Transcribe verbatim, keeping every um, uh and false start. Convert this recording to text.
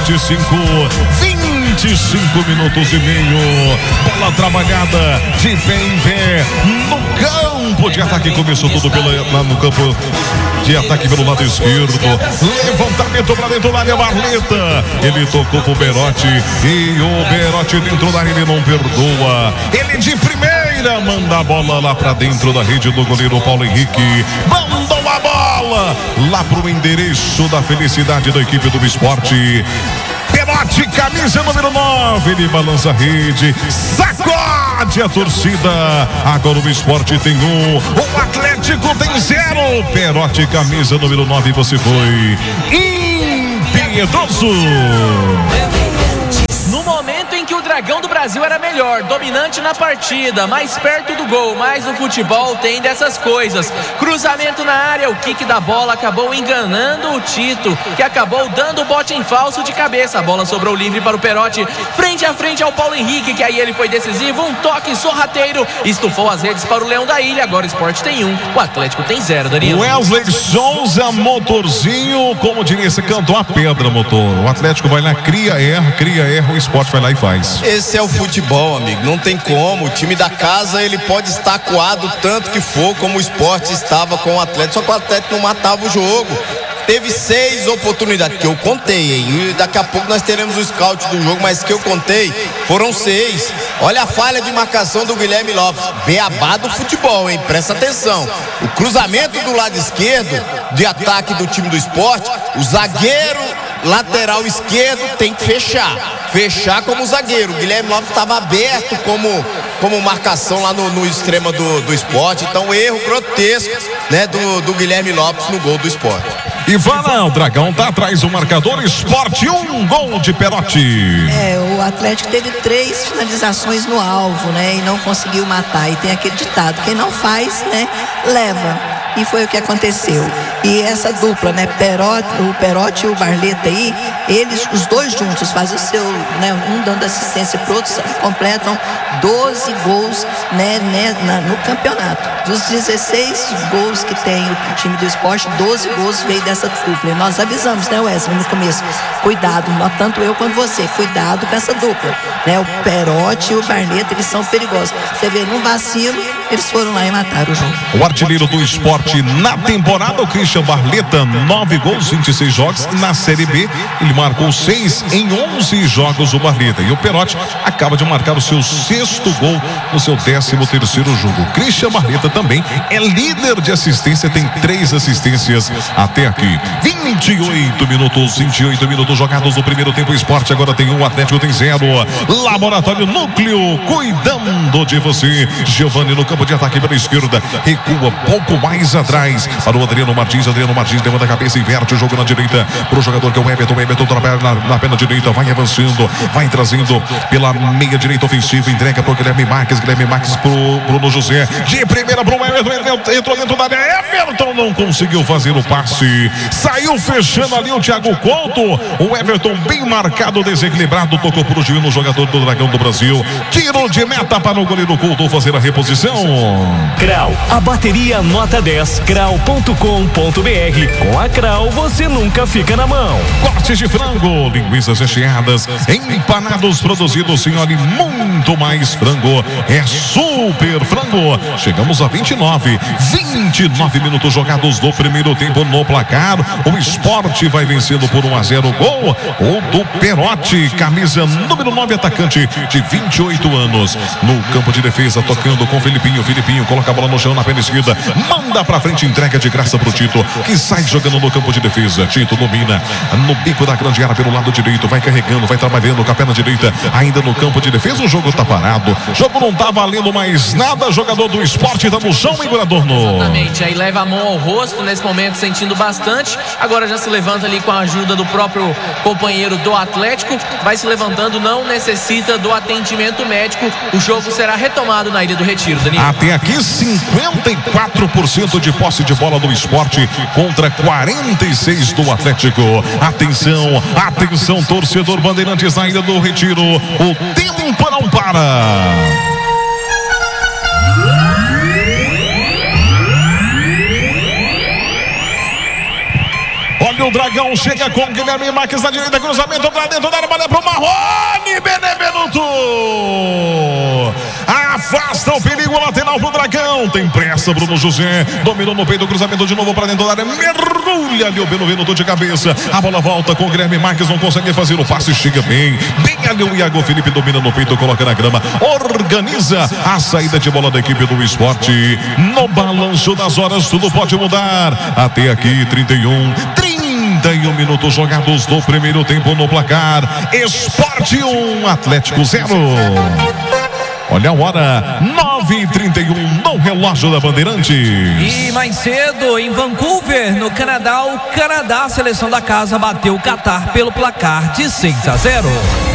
vinte e cinco, vinte e cinco minutos e meio. Bola trabalhada de pé em pé no campo de ataque. Começou tudo pela, lá no campo de ataque pelo lado esquerdo. Levantamento para dentro da área, Barleta. Ele tocou pro Berotti e o Berotti dentro da área, ele não perdoa. Ele de primeira manda a bola lá para dentro da rede do goleiro Paulo Henrique. Mandou a bola lá pro endereço da felicidade da equipe do Esporte. Berotti, camisa número nove, ele balança a rede, sacode a torcida. Agora o Esporte tem um, o Atlético tem zero. Berotti, camisa número nove, você foi impiedoso. No momento em que o Dragão do Brasil era melhor, dominante na partida, mais perto do gol, mas o futebol tem dessas coisas. Cruzamento na área, o kick da bola acabou enganando o Tito, que acabou dando o bote em falso de cabeça. A bola sobrou livre para o Berotti, frente a frente ao Paulo Henrique, que aí ele foi decisivo, um toque sorrateiro, estufou as redes para o Leão da Ilha. Agora o Sport tem um, o Atlético tem zero, Danilo. Wesley Souza, motorzinho, como diria, você cantou a pedra, motor. O Atlético vai lá, cria, erra, cria, erra, o Sport vai lá e faz. Esse é o futebol, amigo, não tem como. O time da casa, ele pode estar acuado tanto que for, como o Sport estava com o Atlético, só que o Atlético não matava o jogo. Teve seis oportunidades, que eu contei, hein? E daqui a pouco nós teremos o scout do jogo, mas que eu contei, foram seis. Olha a falha de marcação do Guilherme Lopes. Beabá do futebol, hein? Presta atenção. O cruzamento do lado esquerdo, de ataque do time do Sport, o zagueiro lateral esquerdo tem que fechar. Fechar como zagueiro. O Guilherme Lopes estava aberto como, como marcação lá no, no extremo do, do Sport. Então, erro grotesco, né, do, do Guilherme Lopes no gol do Sport. E vai lá, o Dragão tá atrás do marcador. Sport, um gol de Berotti. É, o Atlético teve três finalizações no alvo, né, e não conseguiu matar. E tem aquele ditado, quem não faz, né, leva. E foi o que aconteceu. E essa dupla, né, Berotti, o Berotti e o Barleta aí, eles, os dois juntos, fazem o seu, né, um dando assistência pro outro, completam doze gols, né, né, na, no campeonato. Dos dezesseis gols que tem o time do Sport, doze gols veio dessa dupla. E nós avisamos, né, Wesley, no começo, cuidado, tanto eu quanto você, cuidado com essa dupla, né, o Berotti e o Barleta, eles são perigosos. Você vê, num vacilo, eles foram lá e mataram o jogo. O artilheiro do Sport na temporada, o Christian Barleta, nove gols, vinte e seis jogos. Na Série B, ele marcou seis em onze jogos, o Barleta. E o Berotti acaba de marcar o seu sexto gol no seu décimo terceiro jogo. O Christian Barleta também é líder de assistência, tem três assistências até aqui. vinte e oito minutos, vinte e oito minutos jogados no primeiro tempo. O Sport agora tem um, o Atlético tem zero. Laboratório Núcleo, cuidando de você. Giovani no campo de ataque pela esquerda, recua pouco mais atrás para o Adriano Martins. Adriano Martins levanta a cabeça, inverte o jogo na direita para o jogador que é o Everton. O Everton trabalha na, na perna direita, vai avançando, vai trazendo pela meia direita ofensiva, entrega para o Guilherme Marques. Guilherme Marques para o Bruno José, de primeira para o Everton, entrou dentro da área. Everton não conseguiu fazer o passe, saiu fechando ali o Thiago Couto. O Everton bem marcado, desequilibrado, tocou para o Gino, jogador do Dragão do Brasil. Tiro de meta para o goleiro Couto fazer a reposição. Crau, a bateria nota dez, crau ponto com ponto br. Com a Crau você nunca fica na mão. Cortes de frango, linguiças recheadas, empanados produzidos, senhor, e muito mais frango. É Super Frango. Chegamos a vinte e nove, vinte e nove minutos jogados no primeiro tempo no placar. O Sport vai vencendo por um a zero. Gol o do Berotti, camisa número nove, atacante de vinte e oito anos. No campo de defesa, tocando com o Filipinho. Filipinho coloca a bola no chão na perna esquerda, manda pra frente, entrega de graça pro Tito, que sai jogando no campo de defesa. Tito domina no bico da grande área pelo lado direito, vai carregando, vai trabalhando com a perna direita, ainda no campo de defesa. O jogo tá parado, o jogo não tá valendo mais nada. Jogador do Sport tá no chão, Igor Adorno. Exatamente, aí leva a mão ao rosto nesse momento, sentindo bastante. Agora já se levanta ali com a ajuda do próprio companheiro do Atlético, vai se levantando, não necessita do atendimento médico. O jogo será retomado na Ilha do Retiro, Danilo. Até aqui cinquenta e quatro por cento de posse de bola do Sport contra quarenta e seis do Atlético. Atenção, atenção, torcedor Bandeirantes na Ilha do Retiro. O tempo não para. Olha o Dragão chega com Guilherme Marques na direita, cruzamento pra dentro da área, bola pro Marrone, Benevenuto. Afasta o perigo lateral pro Dragão. Tem pressa, Bruno José. Dominou no peito, cruzamento de novo pra dentro da área. Mergulha ali o Benevenuto de cabeça. A bola volta com o Guilherme Marques, não consegue fazer o passe, chega bem. Bem ali o Iago Felipe, domina no peito, coloca na grama. Organiza a saída de bola da equipe do Esporte. No balanço das horas, tudo pode mudar. Até aqui, trinta e um, trinta e um minutos jogados no primeiro tempo no placar. Esporte um, Atlético zero. Olha a hora, nove e trinta e um no relógio da Bandeirantes. E mais cedo, em Vancouver, no Canadá, o Canadá, a seleção da casa, bateu o Catar pelo placar de seis a zero.